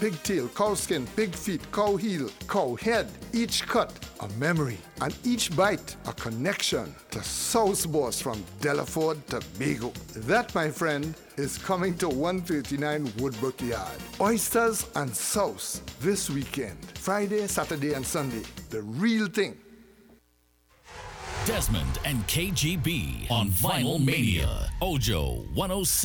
pigtail, cow skin, pig feet, cow heel, cow head. Each cut a memory, and each bite a connection to Sauce Boss from Delaford to Bego. That, my friend, is coming to 139 Woodbrook Yard. Oysters and sauce this weekend. Friday, Saturday, and Sunday. The real thing. Desmond and KGB on Vinyl Mania. Ojo 107.